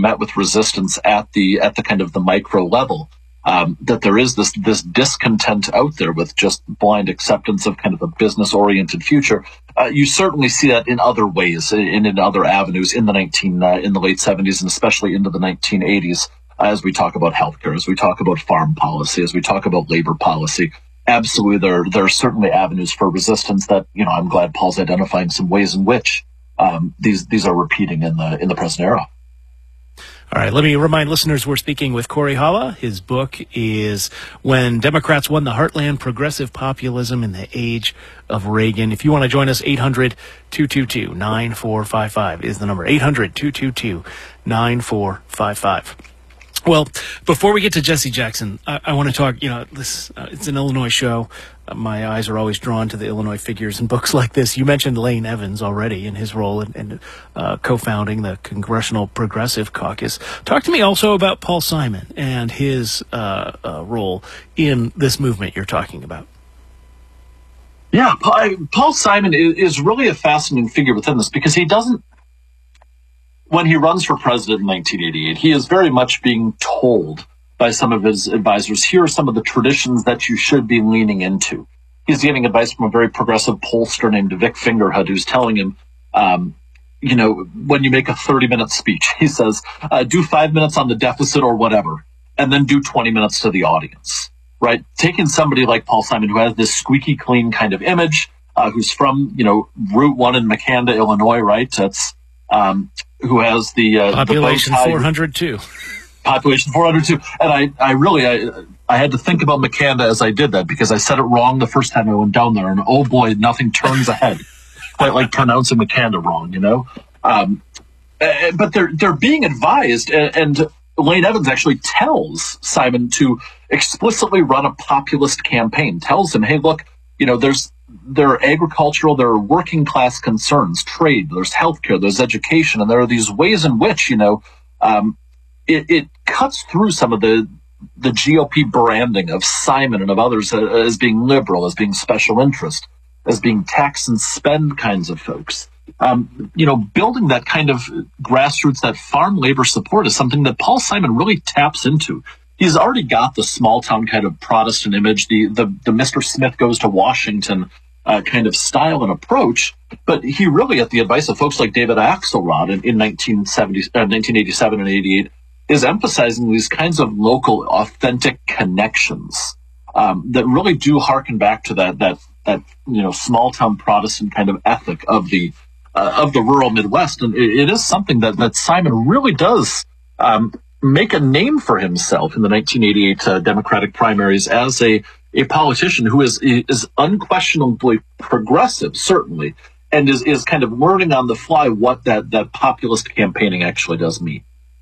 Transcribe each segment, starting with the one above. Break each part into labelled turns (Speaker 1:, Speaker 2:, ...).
Speaker 1: met with resistance at the kind of the micro level. That there is this discontent out there with just blind acceptance of kind of a business-oriented future. You certainly see that in other ways, in other avenues in the late 70s and especially into the 1980s, as we talk about healthcare, as we talk about farm policy, as we talk about labor policy. Absolutely, there are certainly avenues for resistance that, I'm glad Paul's identifying some ways in which these are repeating in the present era.
Speaker 2: All right, let me remind listeners we're speaking with Corey Hava. His book is When Democrats Won the Heartland, Progressive Populism in the Age of Reagan. If you want to join us, 800-222-9455 is the number, 800-222-9455. Well, before we get to Jesse Jackson, I want to talk, it's an Illinois show. My eyes are always drawn to the Illinois figures in books like this. You mentioned Lane Evans already in his role in co-founding the Congressional Progressive Caucus. Talk to me also about Paul Simon and his role in this movement you're talking about.
Speaker 1: Yeah, Paul Simon is really a fascinating figure within this because he doesn't, when he runs for president in 1988, he is very much being told by some of his advisors, here are some of the traditions that you should be leaning into. He's getting advice from a very progressive pollster named Vic Fingerhut, who's telling him, when you make a 30-minute speech, he says, do 5 minutes on the deficit or whatever, and then do 20 minutes to the audience, right? Taking somebody like Paul Simon, who has this squeaky clean kind of image, who's from, Route 1 in Makanda, Illinois, right? That's, who has the
Speaker 2: population 402.
Speaker 1: Population 402. And I had to think about Makanda as I did that because I said it wrong the first time I went down there, and oh boy, nothing turns ahead. Quite like pronouncing Makanda wrong, But they're being advised, and Lane Evans actually tells Simon to explicitly run a populist campaign. Tells him, hey, look, there are agricultural, there are working class concerns, trade, there's healthcare, there's education, and there are these ways in which, it cuts through some of the GOP branding of Simon and of others as being liberal, as being special interest, as being tax and spend kinds of folks. Building that kind of grassroots, that farm labor support is something that Paul Simon really taps into. He's already got the small town kind of Protestant image, the Mr. Smith goes to Washington kind of style and approach, but he really, at the advice of folks like David Axelrod in 1987 and 88, is emphasizing these kinds of local, authentic connections that really do harken back to that small town Protestant kind of ethic of the rural Midwest, and it is something that Simon really does make a name for himself in the 1988 Democratic primaries as a politician who is unquestionably progressive, certainly, and is kind of learning on the fly what that populist campaigning actually does mean.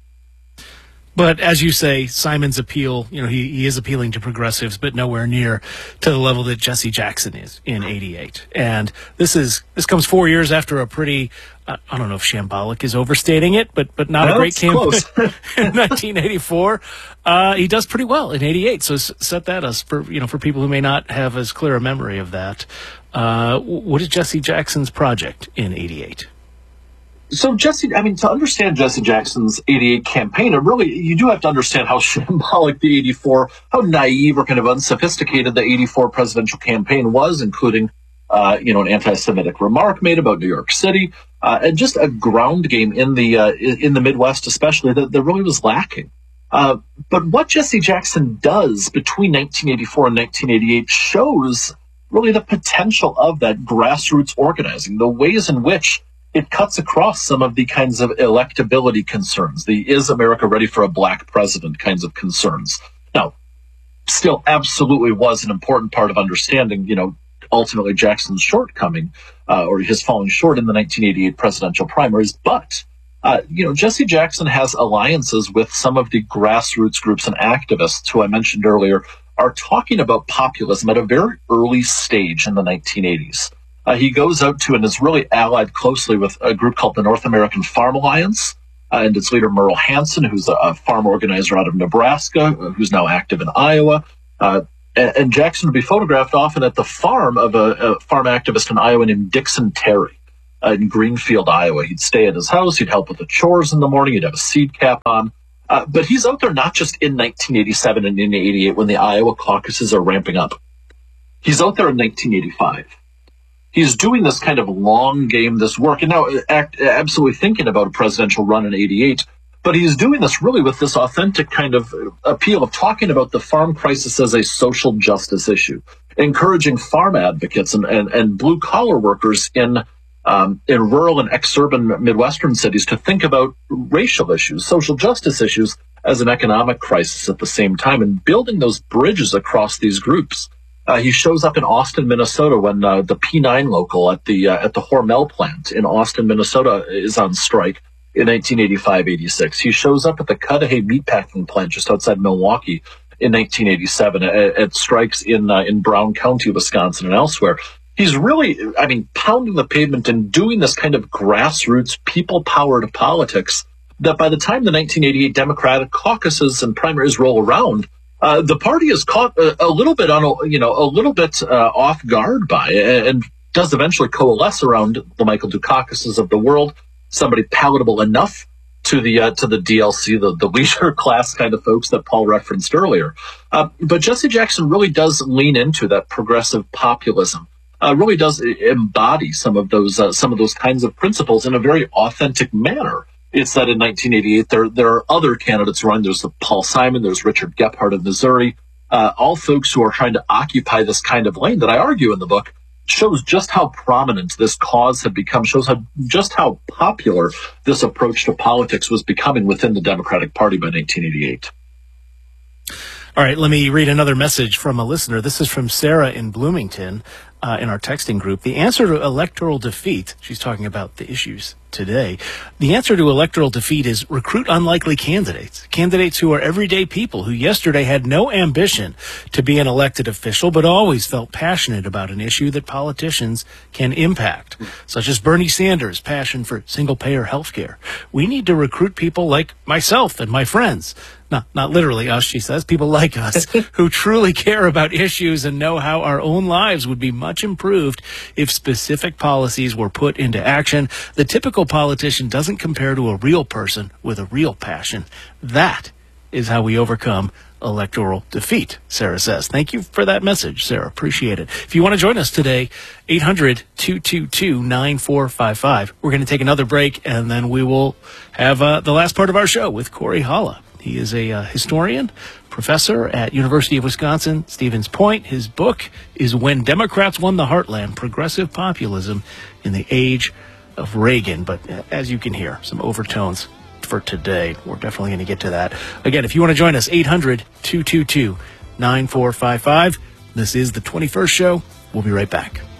Speaker 2: But as you say, Simon's appeal, he is appealing to progressives, but nowhere near to the level that Jesse Jackson is in 88. And this comes 4 years after a pretty, I don't know if shambolic is overstating it, but not a great campaign in 1984. He does pretty well in 88. So set that as for people who may not have as clear a memory of that. What is Jesse Jackson's project in 88?
Speaker 1: So to understand Jesse Jackson's 88 campaign, you do have to understand how shambolic the 84, how naive or kind of unsophisticated the 84 presidential campaign was, including, an anti-Semitic remark made about New York City, and just a ground game in the Midwest, especially that really was lacking. But what Jesse Jackson does between 1984 and 1988 shows really the potential of that grassroots organizing, the ways in which it cuts across some of the kinds of electability concerns, the is America ready for a black president kinds of concerns. Now, still absolutely was an important part of understanding, ultimately Jackson's shortcoming or his falling short in the 1988 presidential primaries. But, Jesse Jackson has alliances with some of the grassroots groups and activists who I mentioned earlier are talking about populism at a very early stage in the 1980s. He goes out to and is really allied closely with a group called the North American Farm Alliance and its leader Merle Hansen, who's a farm organizer out of Nebraska, who's now active in Iowa. And Jackson would be photographed often at the farm of a farm activist in Iowa named Dixon Terry. in Greenfield, Iowa. He'd stay at his house. He'd help with the chores in the morning. He'd have a seed cap on. But he's out there not just in 1987 and in 88 when the Iowa caucuses are ramping up. He's out there in 1985. He's doing this kind of long game, this work, and now absolutely thinking about a presidential run in 88. But he's doing this really with this authentic kind of appeal of talking about the farm crisis as a social justice issue, encouraging farm advocates and blue-collar workers in rural and exurban Midwestern cities to think about racial issues, social justice issues as an economic crisis at the same time, and building those bridges across these groups. He shows up in Austin, Minnesota when the P9 local at the Hormel plant in Austin, Minnesota is on strike in 1985-86. He shows up at the Cudahy meatpacking plant just outside Milwaukee in 1987 at strikes in Brown County, Wisconsin, and elsewhere. He's really, pounding the pavement and doing this kind of grassroots, people-powered politics that by the time the 1988 Democratic caucuses and primaries roll around, the party is caught a little bit off guard by and does eventually coalesce around the Michael Dukakis of the world, somebody palatable enough to the DLC, the leisure class kind of folks that Paul referenced earlier. But Jesse Jackson really does lean into that progressive populism. Really does embody some of those kinds of principles in a very authentic manner. It's that in 1988 there are other candidates running. There's Paul Simon, there's Richard Gephardt of Missouri, all folks who are trying to occupy this kind of lane that I argue in the book shows just how prominent this cause had become, shows just how popular this approach to politics was becoming within the Democratic Party by 1988.
Speaker 2: All right, let me read another message from a listener. This is from Sarah in Bloomington in our texting group. The answer to electoral defeat, she's talking about the issues today, the answer to electoral defeat is recruit unlikely candidates who are everyday people who yesterday had no ambition to be an elected official but always felt passionate about an issue that politicians can impact, such as Bernie Sanders' passion for single-payer health care. We need to recruit people like myself and my friends. Not literally us, she says, people like us who truly care about issues and know how our own lives would be much improved if specific policies were put into action. The typical politician doesn't compare to a real person with a real passion. That is how we overcome electoral defeat, Sarah says. Thank you for that message, Sarah. Appreciate it. If you want to join us today, 800-222-9455. We're going to take another break, and then we will have the last part of our show with Corey Holla. He is a historian, professor at University of Wisconsin, Stevens Point. His book is When Democrats Won the Heartland, Progressive Populism in the Age of Reagan. But as you can hear, some overtones for today. We're definitely going to get to that. Again, if you want to join us, 800-222-9455. This is the 21st show. We'll be right back.